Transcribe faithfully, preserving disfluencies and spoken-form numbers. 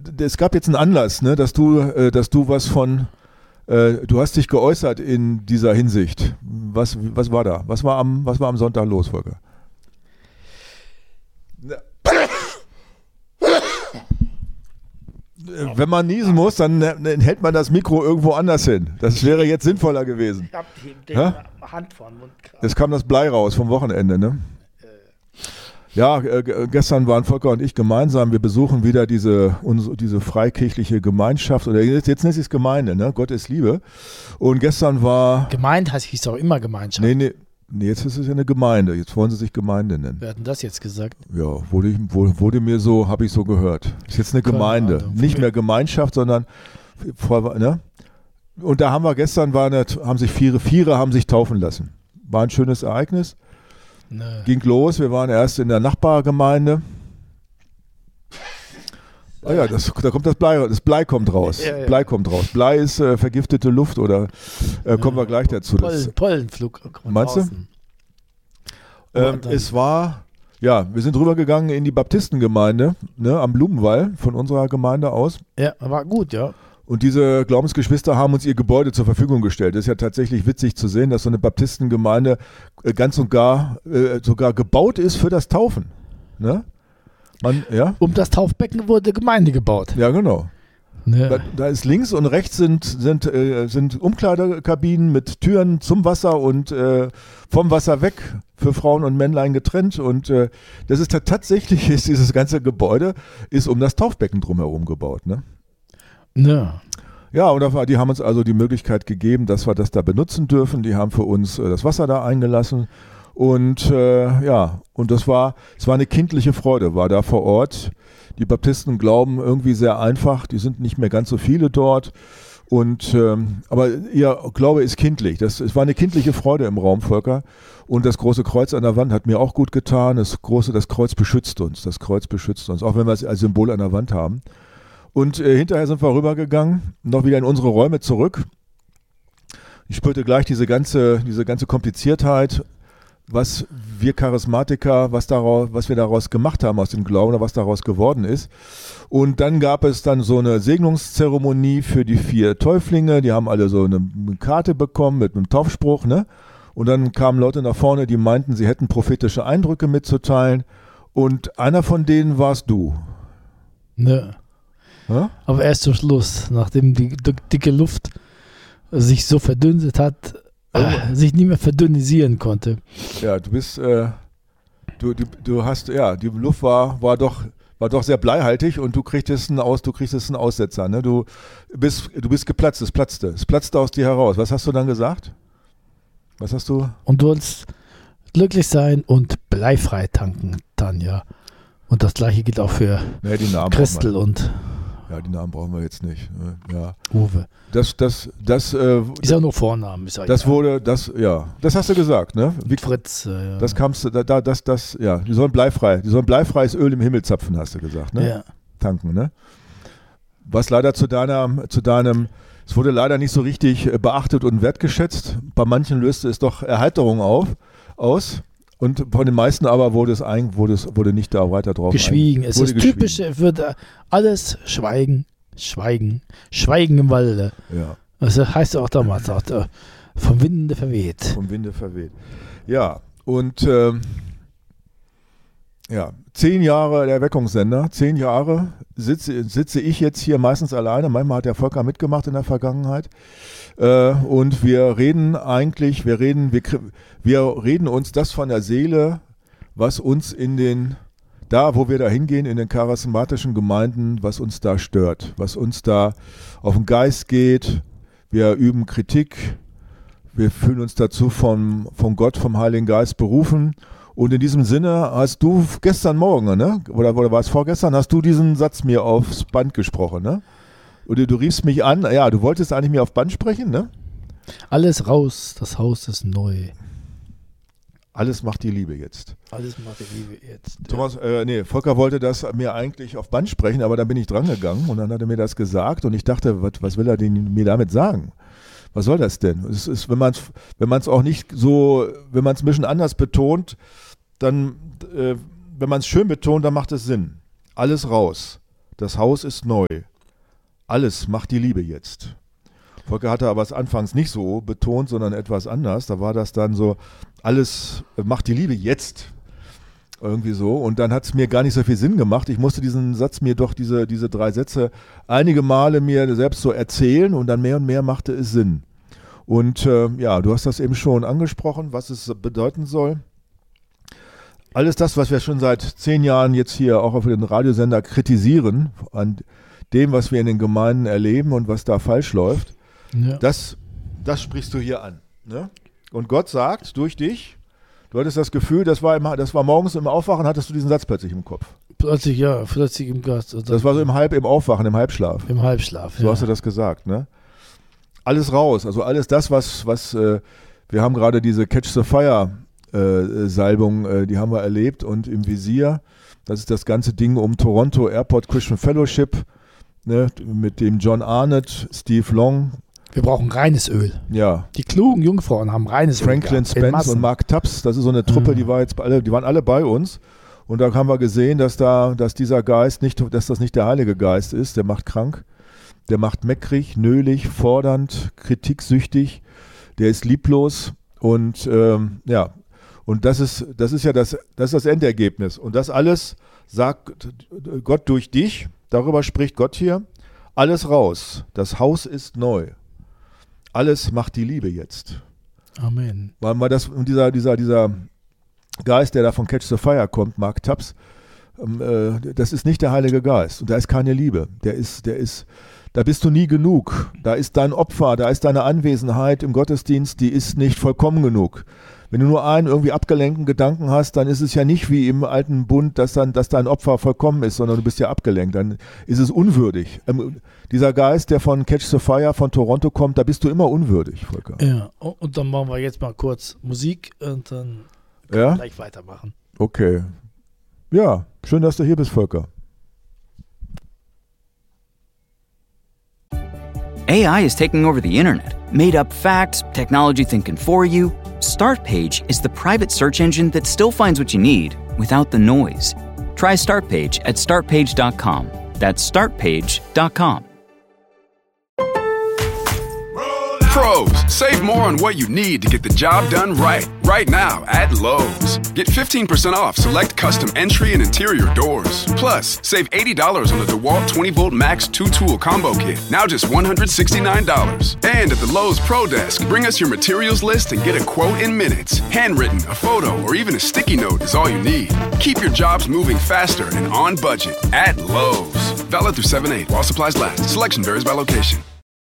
es gab jetzt einen Anlass, ne, dass du, äh, dass du was von, äh, du hast dich geäußert in dieser Hinsicht. Was, was war da? Was war am, was war am Sonntag los, Volker? Wenn man niesen muss, dann, dann hält man das Mikro irgendwo anders hin. Das wäre jetzt sinnvoller gewesen. Ich hab die, die Hand vor den Mund gerade. Jetzt kam das Blei raus vom Wochenende, ne? Ja, äh, gestern waren Volker und ich gemeinsam, wir besuchen wieder diese, unsere, diese freikirchliche Gemeinschaft, oder jetzt, jetzt nennt sich es Gemeinde, ne? Gott ist Liebe. Und gestern war... Gemeinde heißt es auch immer Gemeinschaft. Nee, nee, nee, jetzt ist es ja eine Gemeinde, jetzt wollen sie sich Gemeinde nennen. Wer hat denn das jetzt gesagt? Ja, wurde, ich, wurde mir so, habe ich so gehört. Ist jetzt eine Gemeinde, Ahnung. nicht mehr Gemeinschaft, sondern... Ne? Und da haben wir gestern, war eine, haben sich Viere, Viere haben sich taufen lassen. War ein schönes Ereignis. Nee. Ging los, wir waren erst in der Nachbargemeinde. Ah ja, das, da kommt das Blei, das Blei kommt raus. Ja, ja. Blei kommt raus. Blei ist äh, vergiftete Luft oder äh, kommen Ja, wir gleich dazu. Das, Pollen, Pollenflug. Meinst du? ähm, es war, ja, wir sind rübergegangen in die Baptistengemeinde, ne, am Blumenwall von unserer Gemeinde aus. Ja, war gut, ja. Und diese Glaubensgeschwister haben uns ihr Gebäude zur Verfügung gestellt. Das ist ja tatsächlich witzig zu sehen, dass so eine Baptistengemeinde äh, ganz und gar äh, sogar gebaut ist für das Taufen. Ne? Man, ja? Um das Taufbecken wurde Gemeinde gebaut. Ja, genau. Ne. Da, da ist links und rechts sind, sind, äh, sind Umkleidekabinen mit Türen zum Wasser und äh, vom Wasser weg für Frauen und Männlein getrennt. Und äh, das ist tatsächlich, ist dieses ganze Gebäude ist um das Taufbecken drumherum gebaut. Ne? Ne. Ja, und die haben uns also die Möglichkeit gegeben, dass wir das da benutzen dürfen. Die haben für uns äh, das Wasser da eingelassen. Und äh, ja, und das war, es war eine kindliche Freude, war da vor Ort. Die Baptisten glauben irgendwie sehr einfach, die sind nicht mehr ganz so viele dort. Und ähm, aber ihr Glaube ist kindlich. Das, es war eine kindliche Freude im Raum, Volker. Und das große Kreuz an der Wand hat mir auch gut getan. Das große, das Kreuz beschützt uns. Das Kreuz beschützt uns, auch wenn wir es als Symbol an der Wand haben. Und äh, hinterher sind wir rübergegangen, noch wieder in unsere Räume zurück. Ich spürte gleich diese ganze, diese ganze Kompliziertheit, was wir Charismatiker, was, daraus, was wir daraus gemacht haben aus dem Glauben oder was daraus geworden ist. Und dann gab es dann so eine Segnungszeremonie für die vier Täuflinge. Die haben alle so eine, eine Karte bekommen mit einem Taufspruch, ne? Und dann kamen Leute nach vorne, die meinten, sie hätten prophetische Eindrücke mitzuteilen. Und einer von denen warst du. Ne. Ja? Aber erst zum Schluss, nachdem die dicke Luft sich so verdünnt hat, äh, sich nicht mehr verdünnisieren konnte. Ja, du bist, äh, du, du, du hast, ja, die Luft war, war doch, war doch sehr bleihaltig und du kriegtest einen Aus, du kriegtest einen Aussetzer, ne? Du bist, du bist geplatzt, es platzte, es platzte aus dir heraus. Was hast du dann gesagt? Was hast du? Und du sollst glücklich sein und bleifrei tanken, Tanja. Und das gleiche gilt auch für Nee, die Namen Christel und Ja, die Namen brauchen wir jetzt nicht. Ne? Ja. Uwe. Das, das, das, äh, Ist ja nur Vornamen. Ist ja das egal. wurde, das, ja, das hast du gesagt, ne? Wie, Fritz. Äh, ja. das kamst du, da, da, das, das, ja, die sollen bleifrei, die sollen bleifreies Öl im Himmel zapfen, hast du gesagt, ne? Ja. Tanken, ne? Was leider zu deiner, zu deinem, es wurde leider nicht so richtig beachtet und wertgeschätzt. Bei manchen löste es doch Erheiterung auf, aus. Und von den meisten aber wurde es eigentlich, wurde es, wurde nicht da weiter drauf Geschwiegen. ein, Es wurde ist typisch für da- alles Schweigen, Schweigen, Schweigen im Walde. Ja, Das heißt auch damals, auch, äh, vom Winde verweht. vom Winde verweht. Ja, und ähm, ja, zehn Jahre der Erweckungssender, zehn Jahre sitze, sitze ich jetzt hier meistens alleine. Manchmal hat der Volker mitgemacht in der Vergangenheit. Äh, und wir reden eigentlich, wir reden, wir, wir reden uns das von der Seele, was uns in den, da wo wir da hingehen, in den charismatischen Gemeinden, was uns da stört, was uns da auf den Geist geht. Wir üben Kritik, wir fühlen uns dazu vom, vom Gott, vom Heiligen Geist berufen. Und in diesem Sinne hast du gestern Morgen, ne? Oder, oder war es vorgestern, hast du diesen Satz mir aufs Band gesprochen, ne? Oder du riefst mich an, ja, du wolltest eigentlich mir auf Band sprechen, ne? Alles raus, das Haus ist neu. Alles macht die Liebe jetzt. Alles macht die Liebe jetzt. Thomas, äh, nee, Volker wollte das mir eigentlich auf Band sprechen, aber dann bin ich drangegangen und dann hat er mir das gesagt und ich dachte, was, was will er denn mir damit sagen? Was soll das denn? Es ist, wenn man es wenn man's auch nicht so, wenn man es ein bisschen anders betont, dann, äh, wenn man es schön betont, dann macht es Sinn. Alles raus. das Haus ist neu. Alles macht die Liebe jetzt. Volker hatte aber es anfangs nicht so betont, sondern etwas anders. Da war das dann so, alles macht die Liebe jetzt. Irgendwie so. Und dann hat es mir gar nicht so viel Sinn gemacht. Ich musste diesen Satz mir doch, diese, diese drei Sätze, einige Male mir selbst so erzählen und dann mehr und mehr machte es Sinn. Und äh, ja, du hast das eben schon angesprochen, was es bedeuten soll. Alles das, was wir schon seit zehn Jahren jetzt hier auch auf den Radiosender kritisieren, an dem, was wir in den Gemeinden erleben und was da falsch läuft, ja. das, das sprichst du hier an. Ne? Und Gott sagt durch dich, du hattest das Gefühl, das war, im, das war morgens im Aufwachen, hattest du diesen Satz plötzlich im Kopf. Plötzlich, ja, plötzlich im Gast. Das war so im Halb, im Aufwachen, im Halbschlaf. Im Halbschlaf, so ja. hast du das gesagt, ne? Alles raus, also alles das, was, was äh, wir haben gerade diese Catch the Fire äh, Salbung, äh, die haben wir erlebt und im Visier, das ist das ganze Ding um Toronto Airport Christian Fellowship, ne, mit dem John Arnott, Steve Long. Wir brauchen reines Öl. Ja. Die klugen Jungfrauen haben reines Franklin Öl. Franklin Spence und Mark Tubbs, das ist so eine Truppe, mhm. die war jetzt alle, die waren alle bei uns. Und da haben wir gesehen, dass da, dass dieser Geist nicht, dass das nicht der Heilige Geist ist, der macht krank, der macht meckrig, nölig, fordernd, kritiksüchtig, der ist lieblos und ähm, ja, und das ist, das ist ja das, das ist das Endergebnis. Und das alles sagt Gott durch dich, darüber spricht Gott hier, alles raus, das Haus ist neu. Alles macht die Liebe jetzt. Amen. Weil man das, und dieser, dieser, dieser Geist, der da von Catch the Fire kommt, Mark Tubbs, ähm, äh, das ist nicht der Heilige Geist. Und da ist keine Liebe. Der ist, der ist, da bist du nie genug. Da ist dein Opfer, da ist deine Anwesenheit im Gottesdienst, die ist nicht vollkommen genug. Wenn du nur einen irgendwie abgelenkten Gedanken hast, dann ist es ja nicht wie im alten Bund, dass dann, dass dein Opfer vollkommen ist, sondern du bist ja abgelenkt. Dann ist es unwürdig. Ähm, dieser Geist, der von Catch the Fire, von Toronto kommt, da bist du immer unwürdig, Volker. Ja, und dann machen wir jetzt mal kurz Musik und dann können ja? wir gleich weitermachen. Okay. Ja, schön, dass du hier bist, Volker. A I is taking over the internet. Made up facts, technology thinking for you. Startpage is the private search engine that still finds what you need without the noise. Try Startpage at start page dot com. That's start page dot com. Pros, save more on what you need to get the job done right. Right now at Lowe's. Get fifteen percent off select custom entry and interior doors. Plus, save eighty dollars on the DeWalt twenty volt Max two tool combo kit. Now just one hundred sixty-nine dollars. And at the Lowe's Pro Desk, bring us your materials list and get a quote in minutes. Handwritten, a photo, or even a sticky note is all you need. Keep your jobs moving faster and on budget at Lowe's. Valid through seven eight while supplies last. Selection varies by location.